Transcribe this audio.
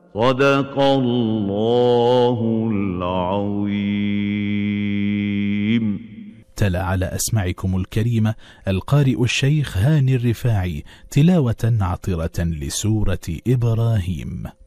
صدق الله العظيم. تلا على أسماعكم الكريمة القارئ الشيخ هاني الرفاعي تلاوة عطرة لسورة إبراهيم.